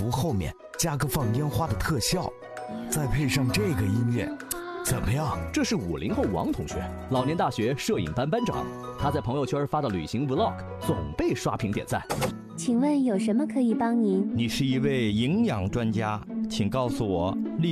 服后面加个放烟花的特效，再配上这个音乐，怎么样？ 这是50后王同学，老年大学摄影班班长。他在朋友圈发的旅行 vlog 总被刷屏点赞。 请问有什么可以帮您？ 你是一位营养专家，请告诉我